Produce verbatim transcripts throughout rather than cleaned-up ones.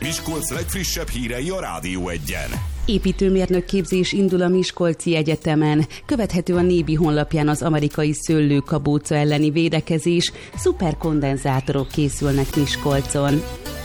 Miskolc legfrissebb hírei a Rádió Egyen. Építőmérnök képzés indul a Miskolci Egyetemen. Követhető a Nébi honlapján az amerikai szőlőkabóca elleni védekezés. Szuperkondenzátorok készülnek Miskolcon.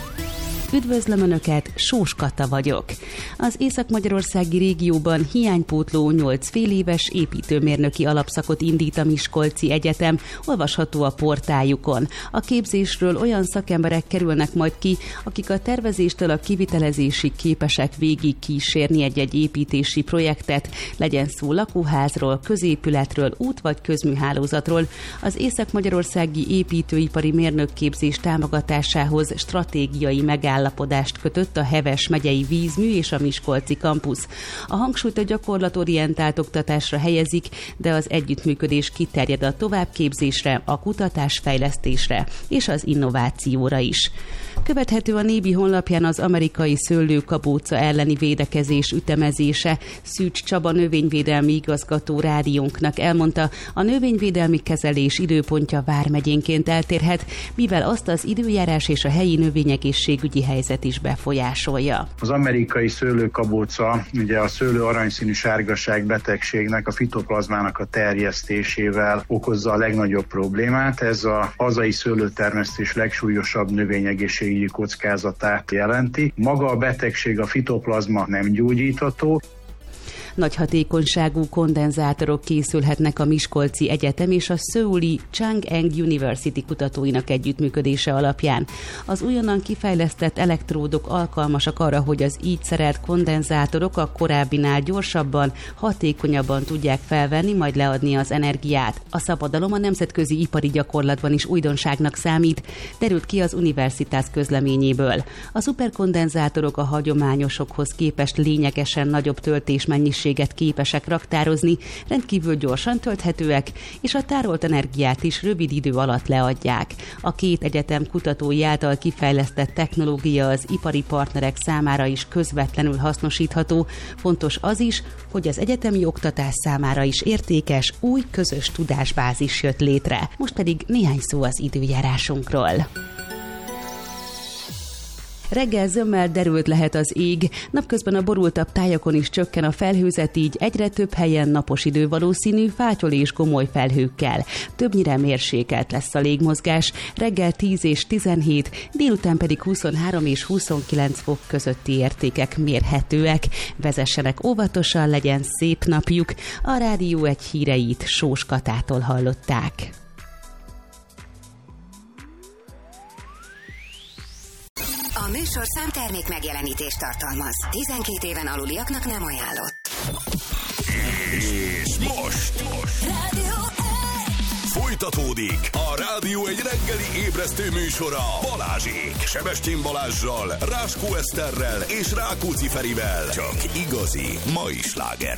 Üdvözlöm Önöket, Sós Kata vagyok. Az észak-magyarországi régióban hiánypótló nyolc féléves építőmérnöki alapszakot indít a Miskolci Egyetem, olvasható a portájukon. A képzésről olyan szakemberek kerülnek majd ki, akik a tervezéstől a kivitelezésig képesek végig kísérni egy-egy építési projektet, legyen szó lakóházról, középületről, út- vagy közműhálózatról. Az észak-magyarországi építőipari mérnökképzés támogatásához stratégiai megállapodást Állapodást kötött a Heves megyei vízmű és a Miskolci kampusz. A hangsúlyt a gyakorlatorientált oktatásra helyezik, de az együttműködés kiterjed a továbbképzésre, a kutatásfejlesztésre és az innovációra is. Követhető a Nébi honlapján az amerikai szőlőkabóca elleni védekezés ütemezése. Szűcs Csaba növényvédelmi igazgató rádiónknak elmondta, a növényvédelmi kezelés időpontja vármegyénként eltérhet, mivel azt az időjárás és a helyi növényegészségügyi helyzet is befolyásolja. Az amerikai szőlőkabóca ugye a szőlő aranyszínű sárgaság betegségnek, a fitoplazmának a terjesztésével okozza a legnagyobb problémát. Ez a hazai szőlőtermesztés legsúlyosabb növényegészségügyi kockázatát jelenti. Maga a betegség, a fitoplazma nem gyógyítható. Nagy hatékonyságú kondenzátorok készülhetnek a Miskolci Egyetem és a szöuli Chang-Eng University kutatóinak együttműködése alapján. Az újonnan kifejlesztett elektródok alkalmasak arra, hogy az így szerelt kondenzátorok a korábbinál gyorsabban, hatékonyabban tudják felvenni, majd leadni az energiát. A szabadalom a nemzetközi ipari gyakorlatban is újdonságnak számít, derült ki az Universitas közleményéből. A szuperkondenzátorok a hagyományosokhoz képest lényegesen nagyobb töltésmennyiség képesek raktározni, rendkívül gyorsan tölthetőek, és a tárolt energiát is rövid idő alatt leadják. A két egyetem kutatói által kifejlesztett technológia az ipari partnerek számára is közvetlenül hasznosítható. Fontos az is, hogy az egyetemi oktatás számára is értékes, új közös tudásbázis jött létre. Most pedig néhány szó az időjárásunkról. Reggel zömmel derült lehet az ég, napközben a borultabb tájakon is csökken a felhőzet, így egyre több helyen napos idő valószínű, fátyol és gomoly felhőkkel. Többnyire mérsékelt lesz a légmozgás, reggel tíz és tizenhét, délután pedig huszonhárom és huszonkilenc fok közötti értékek mérhetőek. Vezessenek óvatosan, legyen szép napjuk. A Rádió Egy híreit Sós Katától hallották. A műsorszám termék megjelenítést tartalmaz. tizenkét éven aluliaknak nem ajánlott. És most, most. Rádió Egy. Folytatódik a Rádió Egy reggeli ébresztő műsora Balázsék. Sebestyén Balázssal, Ráskó Eszterrel és Rákóczi Ferivel. Csak igazi mai slágerek.